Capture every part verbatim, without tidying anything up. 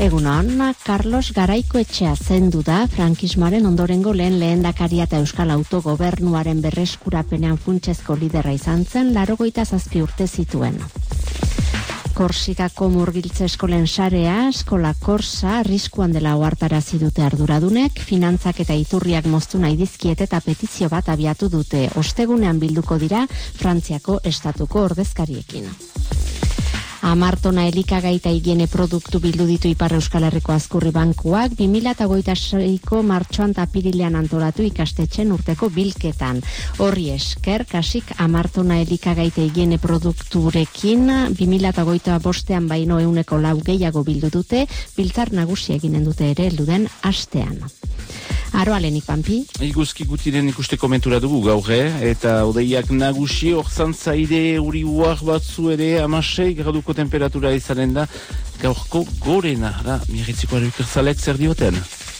Egunon, Carlos Garaikoetxea zendu da frankismoaren ondorengo lehen lehendakaria eta Euskal Autogobernuaren berreskurapenean funtsezko liderra izan zen, laurogeita zazpi urte zituen. Korsikako murgiltze eskolen sarea, eskola korsa, arriskuan dela ohartarazi dute arduradunek, finantzak eta iturriak moztu nahi dizkiete eta petizio bat abiatu dute. Ostegunean bilduko dira Frantziako estatuko ordezkariekin. Amartona elikagai eta higiene produktu bildu ditu Ipar Euskal Herriko Azkurri Bankuak, bi mila hogeita seiko martxoan eta apirilean antolatu ikastetxen urteko bilketan. Horri esker, kasik amartona elikagai eta higiene produkturekin, bi mila hogeita bostean baino euneko lau gehiago bildu dute, biltzar nagusi eginen dute ere helduden astean. Aroalenik, Pampi? Iguzki gutiren ikusteko mentura dugu gaur, eta odeiak nagusi orzantzaire uri uar batzu ere amasei graduko temperatura izanen da gaurko gorena, da, miretziko aruikerzalek zer dioten.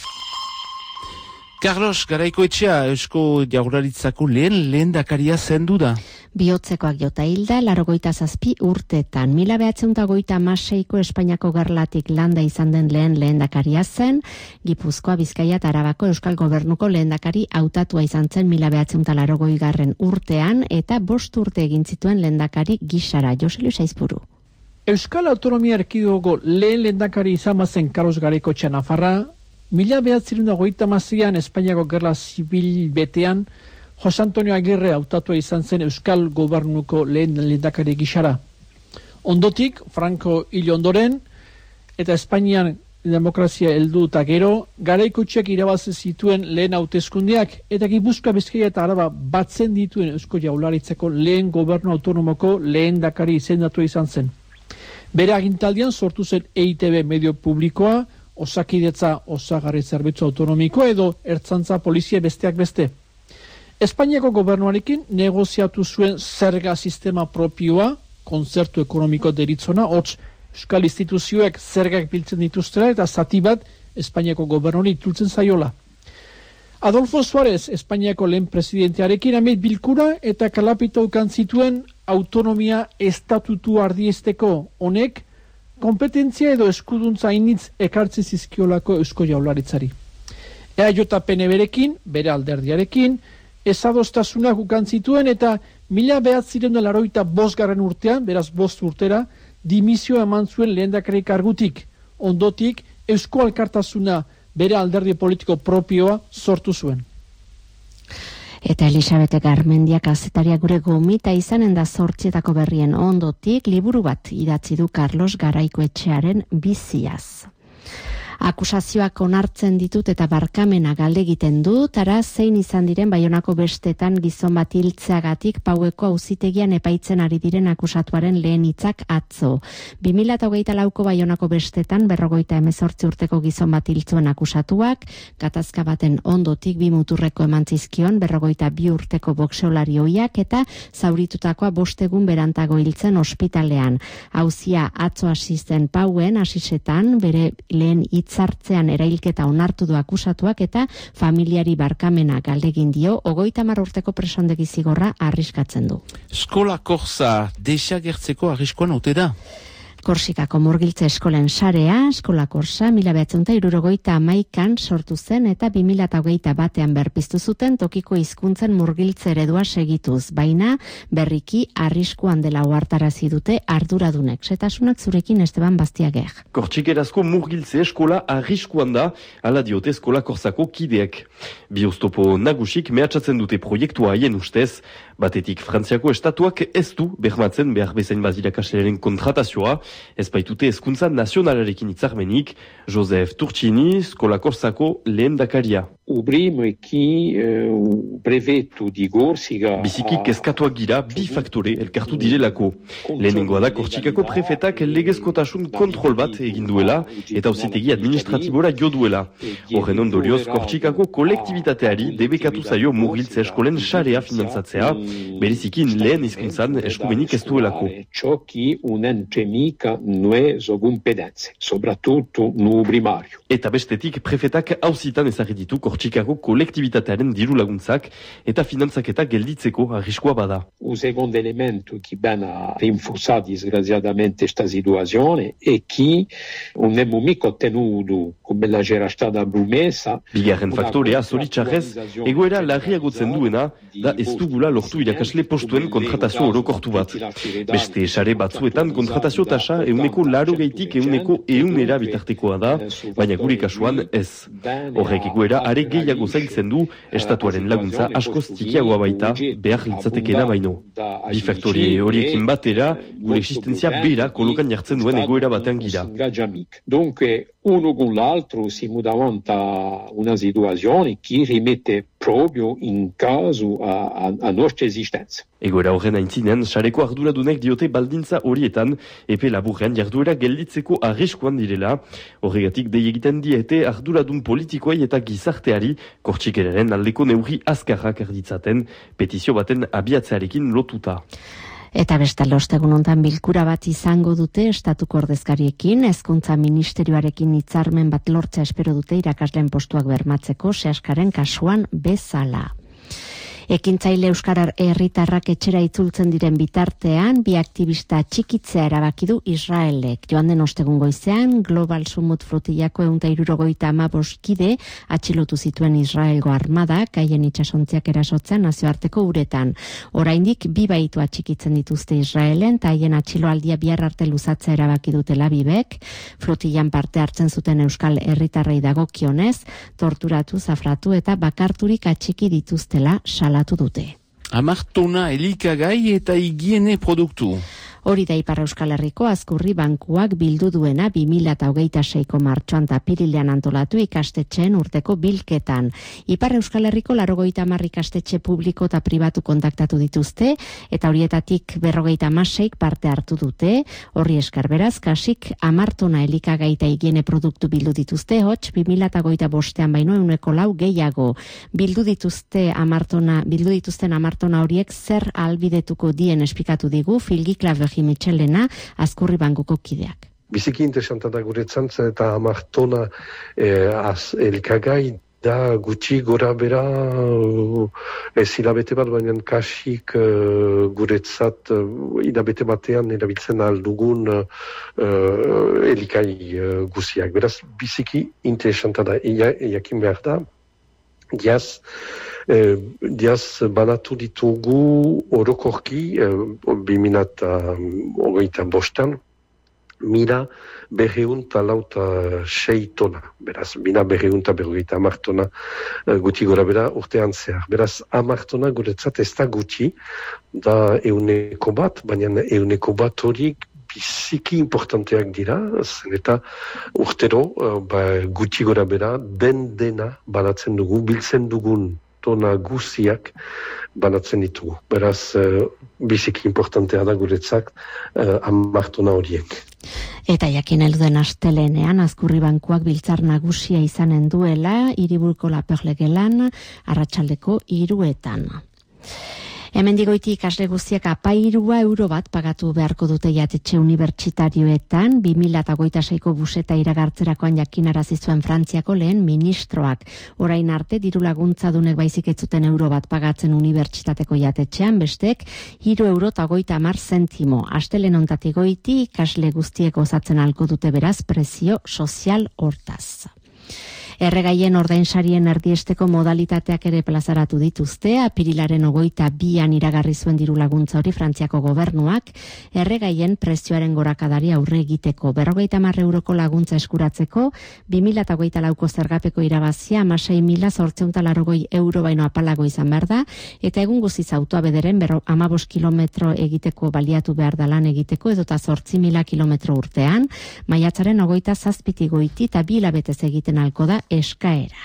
Carlos Garaikoetxea, Eusko Jaurlaritzako lehen lehendakaria zendu da. Bihotzekoak jota hilda, laurogeita zazpi urtetan. Mila behatzen eta goita amaseiko Espainiako gerlatik landa izan den lehen lehendakaria zen, Gipuzkoa, Bizkaia eta Arabako Euskal Gobernuko lehendakari hautatua izan zen mila behatzen eta laurogei garren urtean, eta bost urte egin zituen lehendakari gisara. Joselu Saizburu. Euskal Autonomia Erkidegoko lehen lehendakari izan bazen Carlos Garaikoetxea Nafarra, mila behatzen eta goita amasean Espainiako gerla zibil betean, Jose Antonio Agirre hautatua izan zen Euskal Gobernuko lehen lehendakari gisara. Ondotik, Franco hil ondoren, eta Espainian demokrazia heldu eta gero, Garaikoetxeak irabazi zituen lehen hauteskundeak, eta Gipuzkoa, Bizkaia eta Araba batzen dituen Eusko Jaurlaritzako lehen gobernu autonomoko lehendakari izendatu izan zen. Bere agintaldian sortu zen E I Te Be medio publikoa, Osakidetza osagarri zerbitzu autonomikoa edo ertzantza polizia besteak beste. Espainiako gobernuarekin negoziatu zuen zerga sistema propioa, kontzertu ekonomiko deritzona, hots euskal instituzioek zergak biltzen dituztera eta zati bat Espainiako gobernuari itzultzen zaiola. Adolfo Suárez, Espainiako lehen presidentearekin amait bilkura eta kalapita ukan zituen autonomia estatutu ardiesteko honek kompetentzia edo eskuduntza initz ekartzi zizkiolako Eusko Jaurlaritzari. E A J P N berekin, bere alderdiarekin, ezadostasunak ukan zituen eta mila behatziren laroita bosgarren urtean, beraz bost urtera, dimisioa eman zuen lehendakari kargutik. Ondotik, Eusko Alkartasuna bere alderdi politiko propioa sortu zuen. Eta Elisabete Garmendia kazetaria gure gomita izanen da zortzietako berrien ondotik, liburu bat idatzi du Carlos Garaikoetxearen biziaz. Akusazioak onartzen ditut eta barkamena galde egiten du, tara zein izan diren Baionako bestetan gizon bat hiltzeagatik Paueko auzitegian epaitzen ari diren akusatuaren lehen hitzak atzo. bi mila hogeita lauko Baionako bestetan berrogeita hemezortzi urteko gizon bat hiltzuen akusatuak, gatazka baten ondotik bi muturreko eman zizkion berrogeita bi urteko boxeolari ohiak eta zauritutakoa bostegun berantago hiltzen ospitalean. Auzia atzo hasi zen Pauen hasisetan bere lehen hitz sartzean erailketa onartu du akusatuak eta familiari barkamena galdegin dio, hogeita hamar urteko presondegi zigorra arriskatzen du. Eskola korsa desagertzeko arriskuan ote da? Korsikako murgiltze eskolen sarea, eskola korsa, mila behatzen eta hirurogeita hamaikan sortu zen eta bi mila hogeita batean berpiztu zuten tokiko hizkuntzen murgiltze eredua segituz, baina berriki arriskuan dela ohartarazi dute arduradunek. Setasunak zurekin Esteban Bastiager. Kortsikerazko murgiltze eskola arriskuan da, ala diote eskola korsako kideek. Bi oztopo nagusik mehatxatzen dute proiektua haien ustez, batetik Frantziako estatuak ez du bermatzen behar bezain bazirakaselaren kontratazioa, ez baitute hezkuntza nazionalarekin hitzarmenik. Joseph Turcini, eskola korsako lehendakaria. Biziki kezkatuak gira bi faktore elkartu direlako. Lehenengoa da Kortsikako prefetak legezkotasun kontrol bat egin duela eta auzitegi administratibora jo duela. Horren ondorioz Kortsikako kolektibitateari debekatu zaio murgiltze eskolen sarea finantzatzea, berezikin lehen hizkuntzan eskumenik ez duelako. Eta bestetik prefetak auzitan ezarri ditu Kortxikako kolektibitatearen diru laguntzak eta finantzaketa gelditzeko arriskua bada. O segundo elemento que vem a reforçar desgraciadamente esta situazione è che non abbiamo mica ottenuto come la c'era stata promessa. Bigarren faktorea zoritxarrez, egoera larriagotzen duena da ez dugula lortu irakasle postuen kontratazio orokortu bat. Beste sare batzuetan kontratazio tasa euneko laro gaitik euneko eunera bitartekoa da, baina gure kasuan ez. Horrek egoera are gehiago zailtzen du, estatuaren laguntza askoz txikiagoa baita behar litzatekena baino. Bi faktori horiekin batera, gure existentzia bera kolokan jartzen duen egoera batean gira. Dunque, uno con l'altro siamo davanti a una situazione che rimette proprio in caso a, a, a nostra esistenza. Egoera horren aintzinean, sareko arduradunek diote baldintza horietan, epe laburrean jarduera gelditzeko arriskuan direla, horregatik dei egiten diete arduradun politikoei eta gizarteari Kortxikeraren aldeko neurri azkarrak erditzaten, petizio baten abiatzearekin lotuta. Eta bestalde ostegun hontan bilkura bat izango dute estatuko ordezkariekin, hezkuntza ministerioarekin hitzarmen bat lortzea espero dute irakasleen postuak bermatzeko sehaskaren kasuan bezala. Ekintzaile euskara herritarrak etxera itzultzen diren bitartean, bi aktivista txikitzea erabaki du Israelek. Joan den ostegun goizean, Global Summit flotillako ehun eta hirurogeita hamabost kide atxilotu zituen Israelgo armadak, haien itsasontziak erasotzen nazioarteko uretan. Oraindik bi baitu atxikitzen dituzte Israelen, eta haien atxiloaldia bihar arte luzatzea erabaki dute Labibek. Flotillan parte hartzen zuten euskal herritarrei dagokionez, torturatu, zafratu eta bakarturik atxiki dituztela salatu dute. Amartona elikagai eta higiene produktu. Hori da Ipar Euskal Herriko Azkurri Bankuak bildu duena bi mila hogeita seiko martxoan eta apirilean antolatu ikastetxeen urteko bilketan. Ipar Euskal Herriko laurogeita hamar ikastetxe publiko eta pribatu kontaktatu dituzte, eta horietatik berrogeita hamaseik parte hartu dute. Horri esker beraz, kasik amartona elikagai eta higiene produktu bildu dituzte, hots bi mila hogeita bostean baino ehuneko lau gehiago. Bildu dituzte amartona, bildu dituzten amartona horiek zer ahalbidetuko dien esplikatu digu Filgikla Mitxelena, Azkurri Bankuko kideak. Biziki interesanta da guretzan, eta amartona eh, az elikagai da gutxi gora bera ez hilabete bat, baina kasik uh, guretzat uh, hilabete batean erabiltzen aldugun uh, elikai uh, guziak. Beraz, biziki interesanta da, jakin behar da, diaz, Eh, diaz banatu ditugu orokorki eh, bi mila hogeita bostan mila berreun eta lauta sei tona. Beraz, mila berreun eta berrogeita hamar tona eh, guti gora bera urtean zehar. Beraz, hamar tona guretzat ez da guti, da euneko bat, baina euneko bat horiek biziki importanteak dira, zen eta urtero uh, ba, guti gora bera den dena banatzen dugu, biltzen dugun tona guziak banatzen ditugu. Beraz, uh, biziki importantea da guretzak uh, hamar tona horiek. Eta jakin helduen astelenean, Azkurri Bankuak biltzar nagusia izanen duela, Hiriburuko Laperlegelan, arratsaldeko hiruetan. Hemen digoiti ikasle guztiak apairua euro bat pagatu beharko dute jatetxe unibertsitarioetan, bi mila hogeita seiko buseta iragartzerakoan jakinarazi zuen Frantziako lehen ministroak. Orain arte, diru laguntza dunek baizik ez zuten euro bat pagatzen unibertsitateko jatetxean, bestek, hiru euro eta hogeita hamar zentimo. Astelen ontatik goiti ikasle guztiek osatzen alko dute beraz prezio sozial hortaz. Erregaien ordainsarien erdiesteko modalitateak ere plazaratu dituzte, apirilaren hogeita bian iragarri zuen diru laguntza hori Frantziako gobernuak, erregaien prezioaren gorakadari aurre egiteko. Berrogeita hamar euroko laguntza eskuratzeko, bi mila hogeita lauko zergapeko irabazia hamasei mila zortziehun eta laurogei euro baino apalago izan behar da, eta egun guztiz autoa bederen hamabost kilometro egiteko baliatu behar da lan egiteko, edota zortzi mila kilometro urtean, maiatzaren hogeita zazpitik goiti eta bi hilabetez egiten alko da eskaera.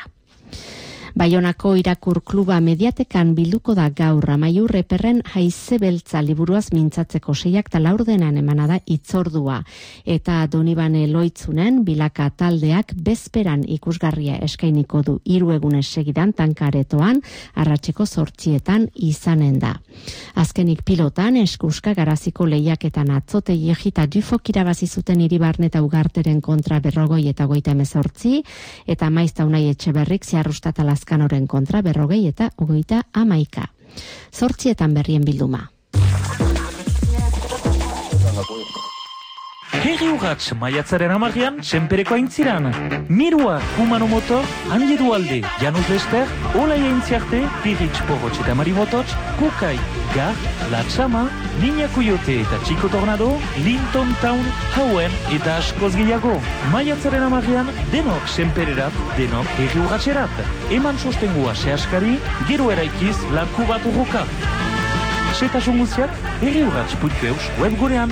Baionako irakur kluba mediatekan bilduko da gaur Amaiur Reperren Haize Beltza liburuaz mintzatzeko seiak eta laurdenan emana da itzordua. Eta Donibane Loitzunen bilaka taldeak bezperan ikusgarria eskainiko du hiru egunez segidan tankaretoan arratseko zortzietan izanen da. Azkenik pilotan eskuska garaziko lehiaketan atzote jegita dufok irabazi zuten Iribarne eta Ugarteren kontra berrogoi eta goita hemezortzi eta Maizta Unai Etxeberrik Ziarrustat Lezkanoren kontra berrogei eta hogeita hamaika. Zortzietan berrien bilduma. Herri urratx maiatzaren amarrian, senpereko aintziran. Mirua, Humano Motor, Anje Dualde, Janus Lester, Olai Aintziarte, Piritz Porrotx eta Maribototx, Kukai, Gar, La Chama, Niña Coyote eta Chico Tornado, Linton Town, Hauen eta askoz gehiago. Maiatzaren amarrian, denok senpererat, denok herri urratxerat. Eman sostengua sehaskari, gero eraikiz lanku bat urroka. Setasun guziak, herri urratx puntu eus webgunean.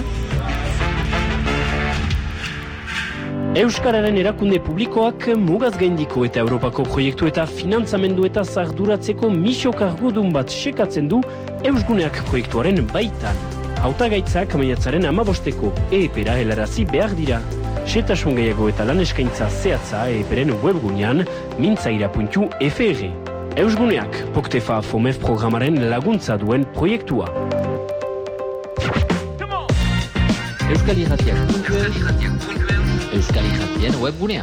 Euskararen erakunde publikoak mugaz gaindiko eta Europako proiektu eta finantzamendu eta zarduratzeko misio kargudun bat sekatzen du Eusguneak proiektuaren baitan. Hautagaitzak maiatzaren amabosteko E E P-ra helarazi behar dira. Setasun gehiago eta lan eskaintza zehatza E E P-ren webgunean mintzaira puntu F R. Eusguneak, Poktefa Fomef programaren laguntza duen proiektua. Euskal Irratiak puntu Euskal Irratien webgunea.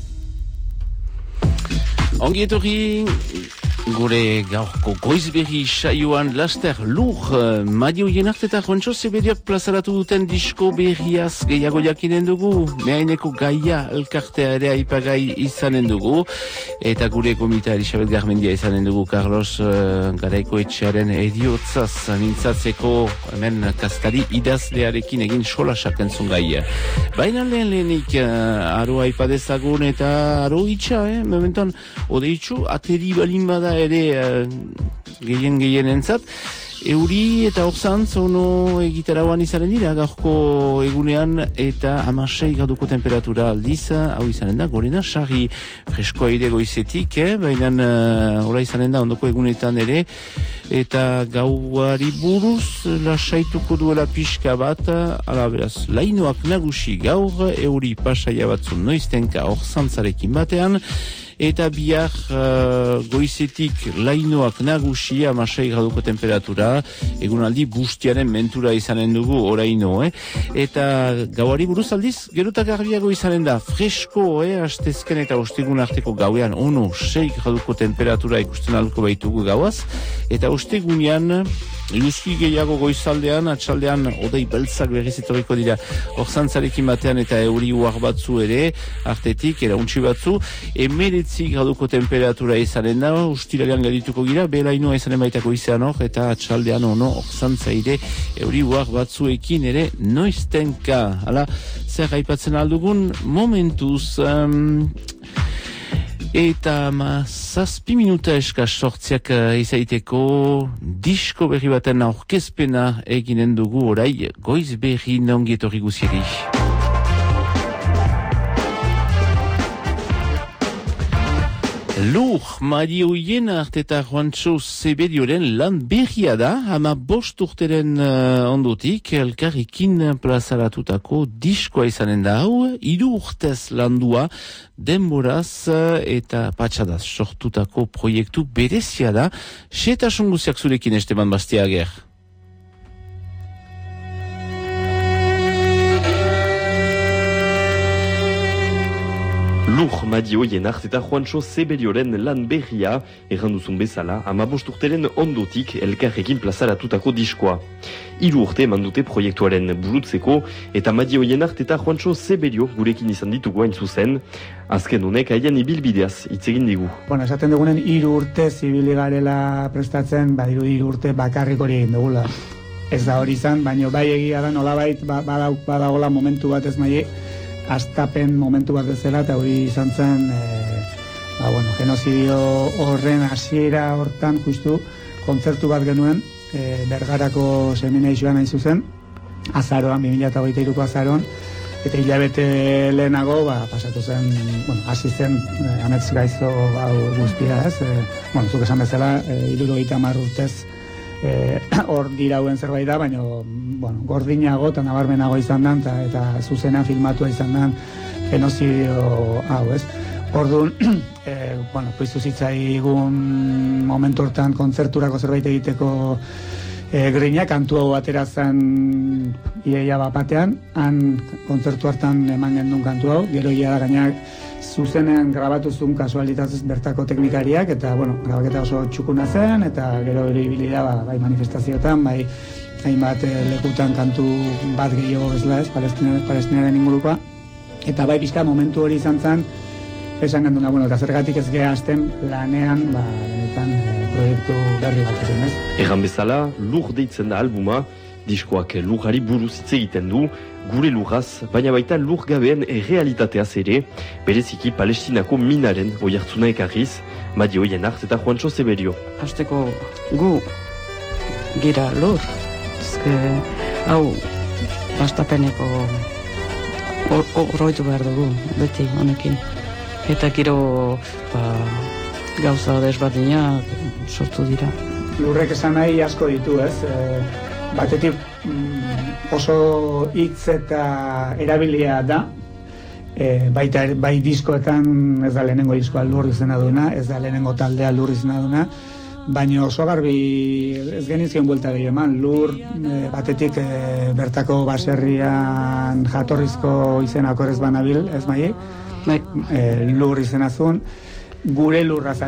Ongi etorri gure gaurko goizberri saioan laster lur Madio Jenart eta Juancho Zebediok plazaratu duten disko berriaz gehiago jakinen dugu. Mehaineko gaia elkartea ere aipagai izanen dugu. Eta gure gomita Elisabet Garmendia izanen dugu Carlos uh, Garaiko etxearen ediotzaz mintzatzeko hemen kaskari idazlearekin egin solasak entzun gaia. Baina lehen lehenik uh, aro aipadezagun eta aro itxa, eh? Mementon odeitxu ateri balin bada ere uh, gehien gehien entzat. Euri eta orzantz ono egitarauan izanen dira gaurko egunean eta hamasei graduko temperatura aldiz, hau izanen da gorena sarri freskoa ide goizetik, eh? Baina uh, ora izanen da ondoko egunetan ere eta gauari buruz lasaituko duela pixka bat, ala beraz lainoak nagusi gaur, euri pasaia batzun noiztenka orzantzarekin batean, eta bihar uh, goizetik lainoak nagusi hamasei graduko temperatura, egunaldi bustiaren mentura izanen dugu oraino, eh? Eta gauari buruz aldiz, geruta garbiago izanen da, fresko, eh? Astezken eta ostegun arteko gauean ono sei graduko temperatura ikusten alko baitugu gauaz, eta ostegunean Iluski gehiago goizaldean, atxaldean odei beltzak berriz etorriko dira orzantzarekin batean eta euri uar batzu ere, artetik, erauntzi batzu, emeretzi graduko temperatura izanen da, ustilalean gadituko gira, belainoa izanen baitako izan hor, eta atxaldean ono orzantzaire euri uar batzuekin ere noiztenka. Hala, zer gaipatzen aldugun, momentuz... Um, Eta ma zazpi minuta eskaz sortziak uh, izaiteko disko berri baten aurkezpena eginen dugu orai goiz berri nongietorri guzieri. Lur, Mario Jenart eta Juancho Zebedioren lan berria da, ama bost urteren uh, ondotik, elkarrekin plazaratutako diskoa izanen da hau, hiru urtez landua, denboraz uh, eta patxadaz sortutako proiektu berezia da, setasun guziak zurekin Esteban Bastiager. Lur, Madio Jenart eta Juancho Zebedioren lan berria, erranduzun bezala, amabost urteren ondotik elkarrekin plazaratutako diskoa. Hiru urte mandute proiektuaren burutzeko, eta Madio Jenart eta Juancho Zebedio gurekin izan ditugu hain zuzen, azken honek haien ibilbideaz itzegin digu. Bueno, esaten dugunen hiru urte zibili garela prestatzen, badiru hiru urte bakarrik hori egin dugula. Ez da hori izan, baina bai egia da nolabait badagola momentu bat ez maie, astapen momentu bat bezala, eta hori izan zen e, ba, bueno, genozidio horren hasiera hortan justu kontzertu bat genuen e, Bergarako seminaizioan hain zuzen, azaroan, bi mila hogeita hiruko azaroan, eta hilabete lehenago ba, pasatu zen, bueno, hasi zen e, amets gaizto hau guztia, ez? E, bueno, zuk esan bezala, e, hirurogeita hamar urtez hor e, dirauen zerbait da, baina bueno, gordinago eta nabarmenago izan dan, eta, eta zuzena filmatua izan dan genozidio hau, ez? Orduan, e, bueno, poizu zitzaigun momentu hortan kontzerturako zerbait egiteko e, grina, kantu hau atera zen iaia bat batean, han kontzertu hartan eman gendun kantu hau, gero ia da gainak zuzenean grabatu zuen kasualitatez bertako teknikariak, eta, bueno, grabaketa oso txukuna zen, eta gero ere ibili da, ba, bai manifestazioetan, bai hainbat eh, lekutan kantu bat gehiago bezala ez, palestinaren ingurukoa, eta bai pixka momentu hori izan zen, esan ganduna, bueno, eta zergatik ez geha azten lanean, ba, benetan, eh, proiektu berri bat zen, ez? Egan bezala, lur deitzen da albuma, diskoak lurrari buruz hitz egiten du, gure lurraz, baina baita lur gabeen errealitateaz ere, bereziki Palestinako minaren oihartzuna ekarriz, Madi Oienart eta Juancho Zeberio. Hasteko gu gira lur, ezke hau bastapeneko horroitu behar dugu, beti honekin. Eta gero ba, gauza desberdinak sortu dira. Lurrek esan nahi asko ditu, ez? E, batetik mm, oso hitz eta erabilia da, e, baita bai diskoetan ez da lehenengo diskoa lur izena duena, ez da lehenengo taldea lur izena duena, baina oso garbi ez genizkion buelta gehi eman, lur e, batetik e, bertako baserrian jatorrizko izenako ez banabil, ez maie, bai. E, lur izena zuen, gure lurraz